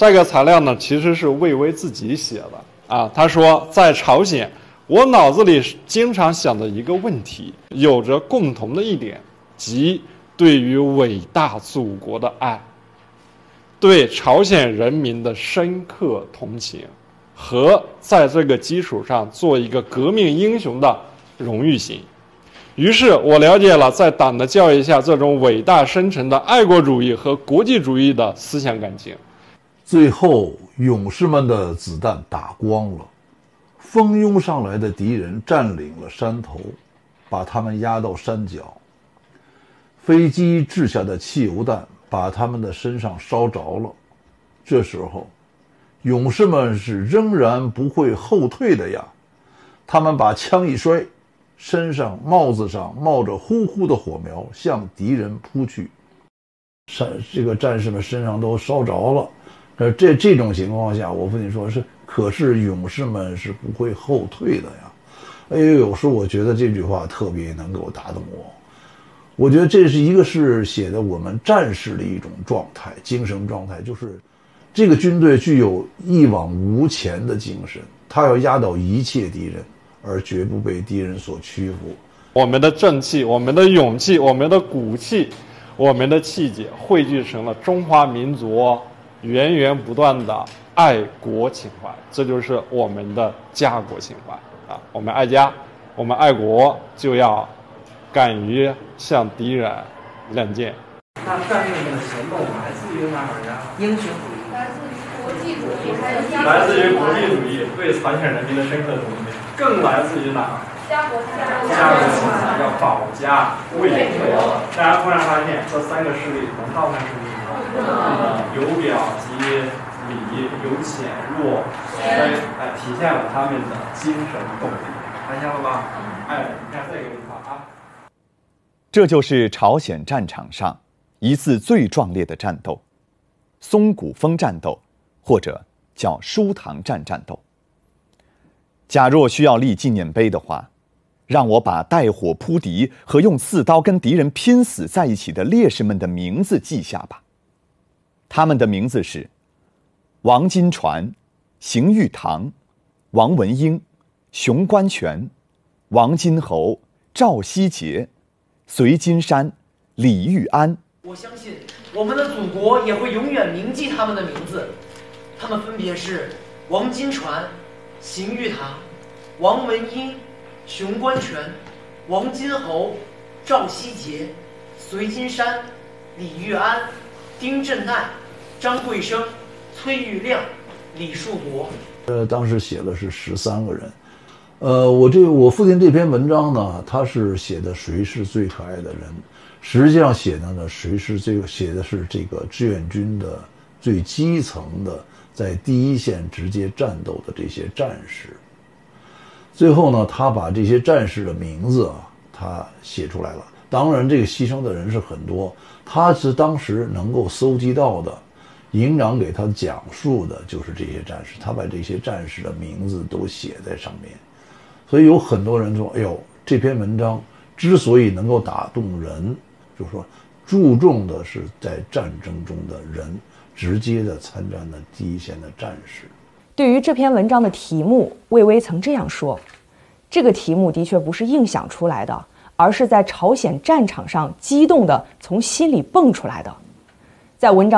这个材料呢，其实是魏巍自己写的啊。他说，在朝鲜，我脑子里经常想的一个问题，有着共同的一点，即对于伟大祖国的爱，对朝鲜人民的深刻同情，和在这个基础上做一个革命英雄的荣誉心。于是我了解了在党的教育下这种伟大深沉的爱国主义和国际主义的思想感情。 最后，勇士们的子弹打光了，蜂拥上来的敌人占领了山头，把他们压到山脚。飞机掷下的汽油弹把他们的身上烧着了。这时候，勇士们是仍然不会后退的呀。他们把枪一摔，身上帽子上冒着呼呼的火苗，向敌人扑去。这个战士们身上都烧着了。这种情况下，我父亲说可是勇士们是不会后退的呀。哎呦，有时候我觉得这句话特别能够打动我。我觉得这是一个是写的我们战士的一种状态，精神状态，就是这个军队具有一往无前的精神，他要压倒一切敌人，而绝不被敌人所屈服。 我们的正气，我们的勇气，我们的骨气，我们的气节，汇聚成了中华民族源源不断的爱国情怀，这就是我们的家国情怀啊！我们爱家，我们爱国，就要敢于向敌人亮剑。 那战士们的行动来自于哪儿呀？英雄主义， 来自于国际主义，还有来自于国际主义对朝鲜人民的深刻同情，更来自于哪儿？ 家国情怀，要保家卫国。大家突然发现，这三个势力能倒看势力吗？由表及里，由浅入深，体现了他们的精神动力。看见了吧？你看这个地方啊。 这就是朝鲜战场上一次最壮烈的战斗——松骨峰战斗，或者叫舒塘站战斗。假若需要立纪念碑的话，让我把带火扑敌和用刺刀跟敌人拼死在一起的烈士们的名字记下吧。他们的名字是王金传、邢玉堂、王文英、熊观全、王金侯、赵希杰、隋金山、李玉安。 我相信我们的祖国也会永远铭记他们的名字，他们分别是王金传、邢玉堂、王文英、熊观全、王金侯、赵希杰、隋金山、李玉安、丁振奈、张贵生、崔玉亮、李树国。 当时写的是13个人。我父亲这篇文章呢，他是写的谁是最可爱的人，实际上写的呢，写的是这个志愿军的最基层的，在第一线直接战斗的这些战士。最后呢，他把这些战士的名字他写出来了。当然，这个牺牲的人是很多，他是当时能够搜集到的，营长给他讲述的就是这些战士，他把这些战士的名字都写在上面。所以有很多人说，哎呦，这篇文章之所以能够打动人，就是说注重的是在战争中的人，直接的参战的第一线的战士。 对于这篇文章的题目，魏巍曾这样说：这个题目的确不是硬想出来的，而是在朝鲜战场上激动的从心里蹦出来的。在文章